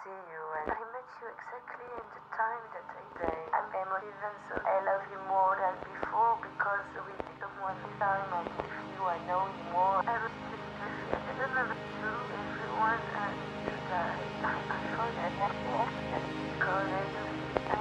see you, and I met you exactly in the time that I say. I'm emotive, and so I love you more than before because we become one time, and with you I know you more. I was just I don't know to everyone, and I forget because I